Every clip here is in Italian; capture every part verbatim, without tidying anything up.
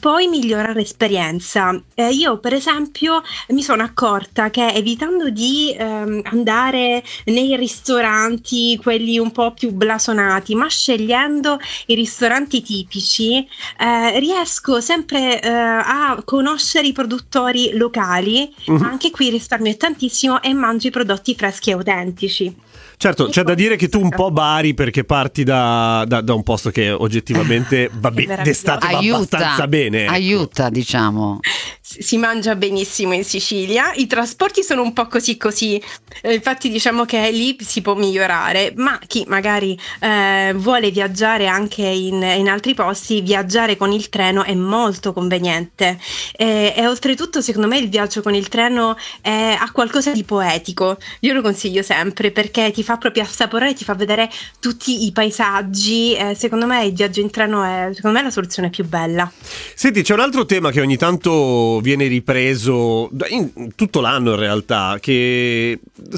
poi migliora l'esperienza. Eh, io per esempio mi sono accorta che evitando di ehm, andare nei ristoranti, quelli un po' più blasonati, ma scegliendo i ristoranti tipici, eh, riesco sempre eh, a conoscere i produttori locali, Mhm. anche qui risparmio tantissimo e mangio i prodotti freschi e autentici. Certo, E c'è da poi- dire che tu un po' bari perché parti da, da- da un posto che oggettivamente va È be- meraviglioso. d'estate va abbastanza bene. ecco. aiuta, diciamo. Si si mangia benissimo in Sicilia, i trasporti sono un po' così così, eh, infatti diciamo che lì si può migliorare, ma chi magari eh, vuole viaggiare anche in, in altri posti, viaggiare con il treno è molto conveniente. E, e oltretutto secondo me il viaggio con il treno è, ha qualcosa di poetico, io lo consiglio sempre perché ti fa proprio assaporare, ti fa vedere tutti i paesaggi, eh, secondo me il viaggio in treno è secondo me la soluzione più bella. Senti, c'è un altro tema che ogni tanto viene ripreso da- in tutto l'anno in realtà, che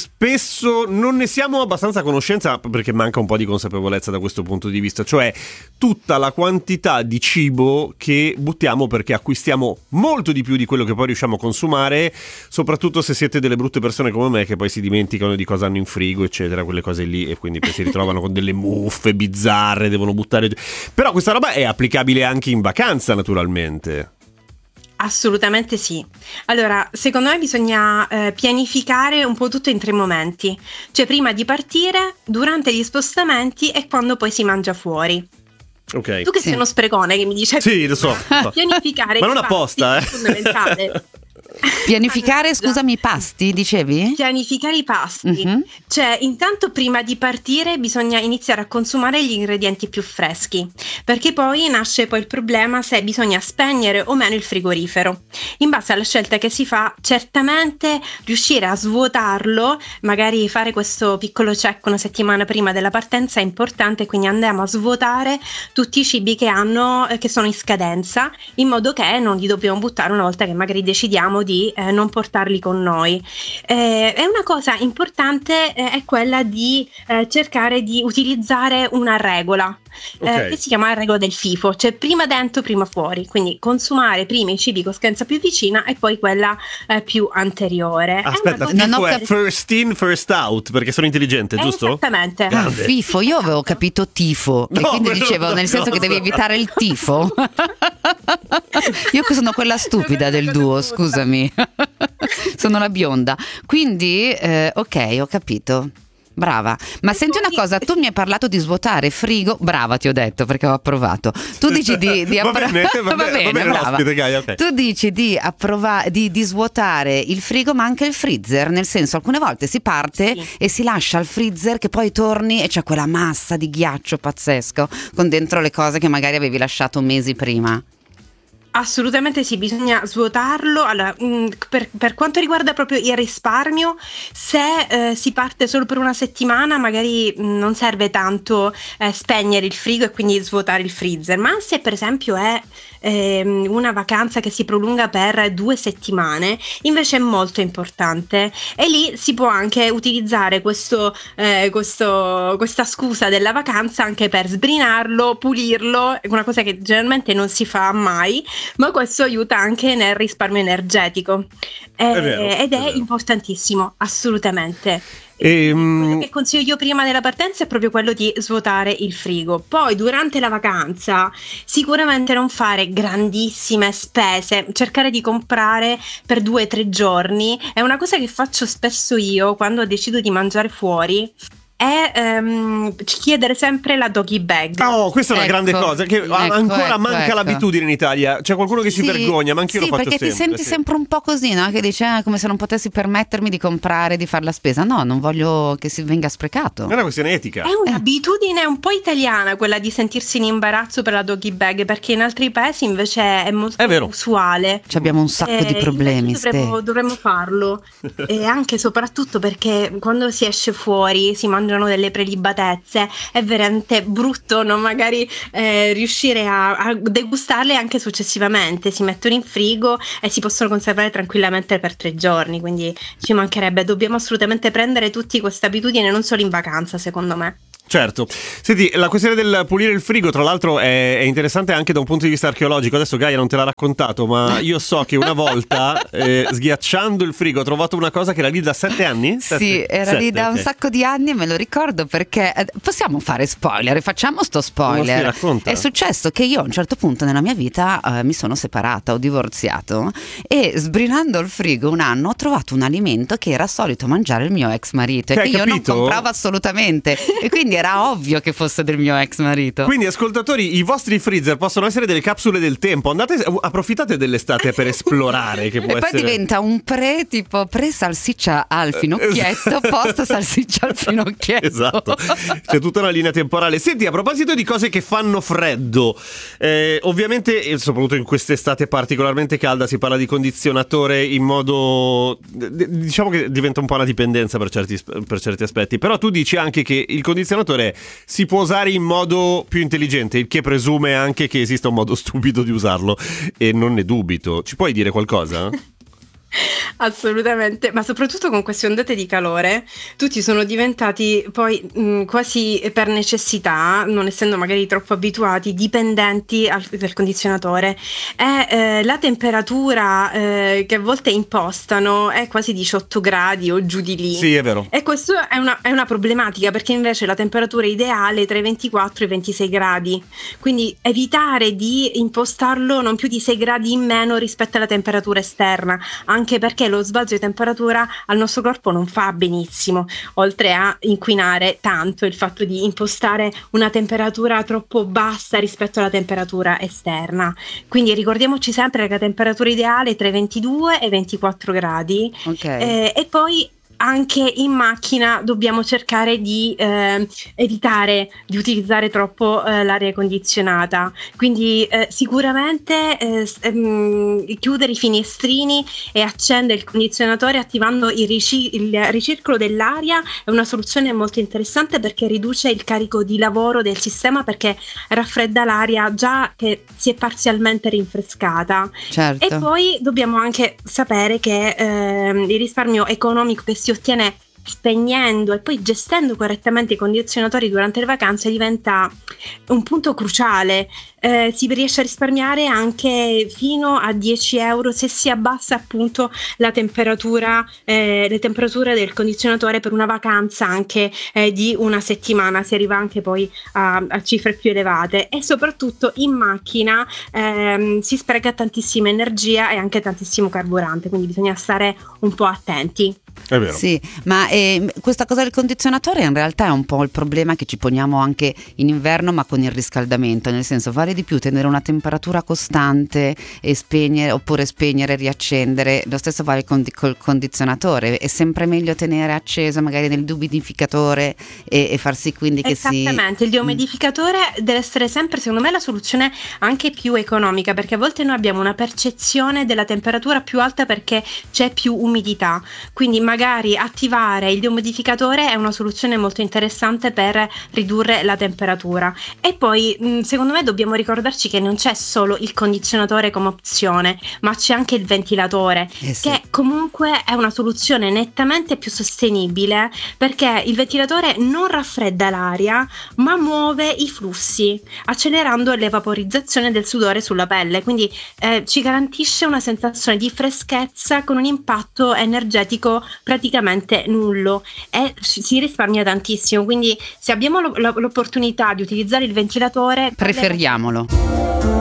spesso non ne siamo abbastanza a conoscenza perché manca un po' di consapevolezza da questo punto di vista, cioè tutta la quantità di cibo che buttiamo perché acquistiamo molto di più di quello che poi riusciamo a consumare, soprattutto se siete delle brutte persone come me che poi si dimenticano di cosa hanno in frigo, eccetera, quelle cose lì, e quindi poi si ritrovano con delle muffe bizzarre, devono buttare giù. Però questa roba è applicabile anche in vacanza, naturalmente. Assolutamente sì. Allora, secondo me bisogna eh, pianificare un po' tutto in tre momenti, cioè prima di partire, durante gli spostamenti e quando poi si mangia fuori. Ok. Tu che Sì. sei uno sprecone che mi dice Sì, lo so. pianificare Ma non i pasti apposta, eh. è fondamentale. Pianificare, Allora, scusami, i pasti, dicevi? Pianificare i pasti, Mhm. cioè intanto prima di partire bisogna iniziare a consumare gli ingredienti più freschi, perché poi nasce poi il problema se bisogna spegnere o meno il frigorifero. In base alla scelta che si fa, certamente riuscire a svuotarlo, magari fare questo piccolo check una settimana prima della partenza è importante, quindi andiamo a svuotare tutti i cibi che hanno, eh, che sono in scadenza, in modo che non li dobbiamo buttare una volta che magari decidiamo di eh, non portarli con noi. Eh, e una cosa importante eh, è quella di eh, cercare di utilizzare una regola eh, Ok. che si chiama la regola del FIFO, cioè prima dentro, prima fuori, quindi consumare prima i cibi con scadenza più vicina e poi quella eh, più anteriore. È Aspetta, una cosa non FIFO ho è cap- first in, first out, perché sono intelligente, Eh, giusto? Esattamente. Ah, Grande. FIFO, io avevo capito tifo e No, quindi quello dicevo no, nel senso no. che devi evitare il tifo. Io che sono quella stupida del duo, scusami. Sono la bionda. Quindi, eh, ok, ho capito. Brava. Ma senti una cosa, tu mi hai parlato di svuotare frigo. Brava, ti ho detto perché ho approvato. Tu dici di, di Va appro- bene, va bene, va bene brava. l'ospite, Gaia, ok. Tu dici di, approva- di, di svuotare il frigo ma anche il freezer, nel senso alcune volte si parte Sì. e si lascia al freezer che poi torni e c'è quella massa di ghiaccio pazzesco con dentro le cose che magari avevi lasciato mesi prima. Assolutamente sì, bisogna svuotarlo. Allora, mh, per, per quanto riguarda proprio il risparmio, se eh, si parte solo per una settimana, magari mh, non serve tanto eh, spegnere il frigo e quindi svuotare il freezer, ma se per esempio è ehm, una vacanza che si prolunga per due settimane, invece è molto importante e lì si può anche utilizzare questo, eh, questo, questa scusa della vacanza anche per sbrinarlo, pulirlo, è una cosa che generalmente non si fa mai, ma questo aiuta anche nel risparmio energetico. Eh, È vero, ed è è, vero. importantissimo, assolutamente. E, Quello mm, che consiglio io prima della partenza è proprio quello di svuotare il frigo. Poi durante la vacanza sicuramente non fare grandissime spese, cercare di comprare per due o tre giorni. È una cosa che faccio spesso io quando decido di mangiare fuori. È ehm, chiedere sempre la doggy bag. oh, questa è una Ecco, grande cosa che a- ecco, ancora ecco, manca ecco. l'abitudine in Italia. C'è qualcuno che si Sì, vergogna, ma anch'io sì, lo faccio perché sempre. ti senti sì. sempre un po' così, no? Che dice "Ah, come se non potessi permettermi di comprare, di fare la spesa". No, non voglio che si venga sprecato. È una questione etica. È un'abitudine un po' italiana quella di sentirsi in imbarazzo per la doggy bag, perché in altri paesi invece è molto È vero. usuale. Ci abbiamo un sacco Eh, di problemi, invece dovremmo, Ste. dovremmo farlo e anche e soprattutto perché quando si esce fuori si mangiano delle prelibatezze, è veramente brutto non magari eh, riuscire a, a degustarle anche successivamente, si mettono in frigo e si possono conservare tranquillamente per tre giorni, quindi ci mancherebbe, dobbiamo assolutamente prendere tutti questa abitudine non solo in vacanza, secondo me. Certo. Senti, la questione del pulire il frigo, tra l'altro, è, è interessante anche da un punto di vista archeologico. Adesso Gaia non te l'ha raccontato, ma io so che una volta, eh, sghiacciando il frigo, ho trovato una cosa che era lì da sette anni? Sette? Sì, era Sette, lì da okay. un sacco di anni e me lo ricordo perché eh, possiamo fare spoiler, facciamo sto spoiler. Si racconta? È successo che io a un certo punto nella mia vita eh, mi sono separata, ho divorziato e sbrinando il frigo un anno ho trovato un alimento che era solito mangiare il mio ex marito e Che che hai io non capito? compravo assolutamente e quindi era ovvio che fosse del mio ex marito. Quindi, ascoltatori, i vostri freezer possono essere delle capsule del tempo. Andate, approfittate dell'estate per esplorare. Che può E poi essere... diventa un pre tipo pre salsiccia al finocchietto, post salsiccia al finocchietto. Esatto, c'è tutta una linea temporale. Senti, a proposito di cose che fanno freddo, eh, ovviamente, e soprattutto in quest'estate particolarmente calda, si parla di condizionatore in modo, diciamo che diventa un po' una dipendenza per certi, per certi aspetti. Però tu dici anche che il condizionatore si può usare in modo più intelligente, il che presume anche che esista un modo stupido di usarlo, e non ne dubito. Ci puoi dire qualcosa? Assolutamente, ma soprattutto con queste ondate di calore tutti sono diventati poi mh, quasi per necessità, non essendo magari troppo abituati, dipendenti al, del condizionatore. E eh, la temperatura eh, che a volte impostano è quasi diciotto gradi o giù di lì. Sì, è vero. E questo è una, è una problematica, perché invece la temperatura ideale è tra i ventiquattro e i ventisei gradi, quindi evitare di impostarlo non più di sei gradi in meno rispetto alla temperatura esterna, anche perché lo sbalzo di temperatura al nostro corpo non fa benissimo, oltre a inquinare tanto il fatto di impostare una temperatura troppo bassa rispetto alla temperatura esterna. Quindi ricordiamoci sempre che la temperatura ideale è tra i ventidue e i ventiquattro gradi. Ok. eh, e poi anche in macchina dobbiamo cercare di eh, evitare di utilizzare troppo eh, l'aria condizionata, quindi eh, sicuramente eh, ehm, chiudere i finestrini e accendere il condizionatore attivando il, rici- il ricircolo dell'aria è una soluzione molto interessante, perché riduce il carico di lavoro del sistema, perché raffredda l'aria già che si è parzialmente rinfrescata. Certo. E poi dobbiamo anche sapere che ehm, il risparmio economico che si ottiene spegnendo e poi gestendo correttamente i condizionatori durante le vacanze diventa un punto cruciale. Eh, si riesce a risparmiare anche fino a dieci euro se si abbassa appunto la temperatura, eh, le temperature del condizionatore per una vacanza anche eh, di una settimana. Si arriva anche poi a, a cifre più elevate, e soprattutto in macchina ehm, si spreca tantissima energia e anche tantissimo carburante, quindi bisogna stare un po' attenti. È vero. Sì, ma eh, questa cosa del condizionatore in realtà è un po' il problema che ci poniamo anche in inverno, ma con il riscaldamento, nel senso vale di più tenere una temperatura costante e spegnere, oppure spegnere e riaccendere. Lo stesso vale con, col condizionatore, è sempre meglio tenere acceso magari nel dehumidificatore e, e far sì quindi che si... Esattamente, il dehumidificatore deve essere sempre, secondo me, la soluzione anche più economica, perché a volte noi abbiamo una percezione della temperatura più alta perché c'è più umidità, quindi magari attivare il dehumidificatore è una soluzione molto interessante per ridurre la temperatura. E poi mh, secondo me dobbiamo ricordarci che non c'è solo il condizionatore come opzione, ma c'è anche il ventilatore, Eh sì. che comunque è una soluzione nettamente più sostenibile, perché il ventilatore non raffredda l'aria ma muove i flussi, accelerando l'evaporizzazione del sudore sulla pelle, quindi eh, ci garantisce una sensazione di freschezza con un impatto energetico praticamente nullo, e si risparmia tantissimo. Quindi se abbiamo l'opportunità di utilizzare il ventilatore, Preferiamolo.